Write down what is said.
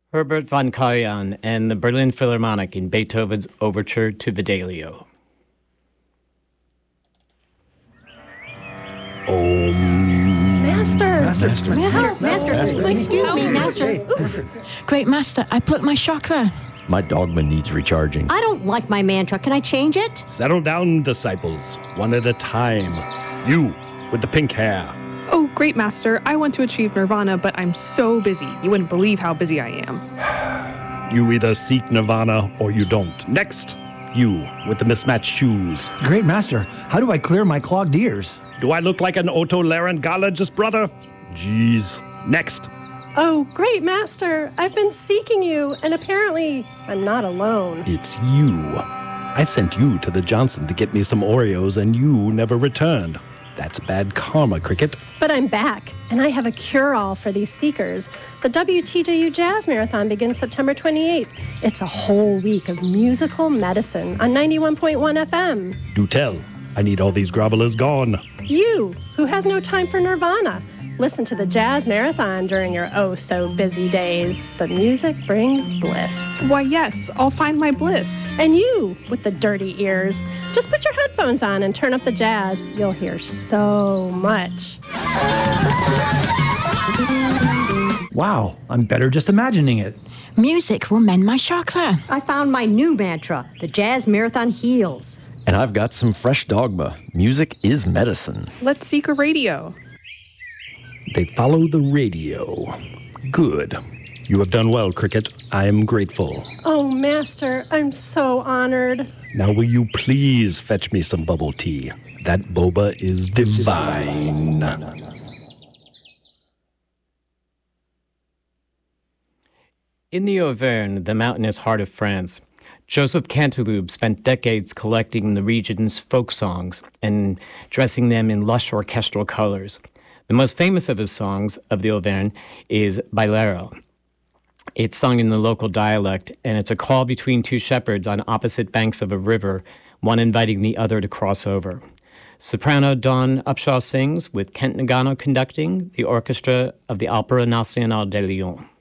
Herbert von Karajan and the Berlin Philharmonic in Beethoven's Overture to Fidelio. Master! Excuse me, Master. Great Master, I plucked my chakra. My dogma needs recharging. I don't like my mantra. Can I change it? Settle down, disciples, one at a time. You, with the pink hair. Oh, great Master. I want to achieve nirvana, but I'm so busy. You wouldn't believe how busy I am. You either seek nirvana or you don't. Next, you, with the mismatched shoes. Great Master, how do I clear my clogged ears? Do I look like an otolaryngologist, brother? Jeez. Next. Oh, great Master, I've been seeking you, and apparently I'm not alone. It's you. I sent you to the Johnson to get me some Oreos, and you never returned. That's bad karma, Cricket. But I'm back, and I have a cure-all for these seekers. The WTJU Jazz Marathon begins September 28th. It's a whole week of musical medicine on 91.1 FM. Do tell. I need all these grovelers gone. You, who has no time for nirvana, listen to the Jazz Marathon during your oh-so-busy days. The music brings bliss. Why, yes, I'll find my bliss. And you, with the dirty ears, just put your headphones on and turn up the jazz. You'll hear so much. Wow, I'm better just imagining it. Music will mend my chakra. I found my new mantra. The Jazz Marathon heals. And I've got some fresh dogma. Music is medicine. Let's seek a radio. They follow the radio. Good. You have done well, Cricket. I am grateful. Oh, Master, I'm so honored. Now will you please fetch me some bubble tea? That boba is divine. In the Auvergne, the mountainous heart of France, Joseph Canteloube spent decades collecting the region's folk songs and dressing them in lush orchestral colors. The most famous of his songs of the Auvergne is Bailero. It's sung in the local dialect, and it's a call between two shepherds on opposite banks of a river, one inviting the other to cross over. Soprano Dawn Upshaw sings, with Kent Nagano conducting the orchestra of the Opéra Nationale de Lyon.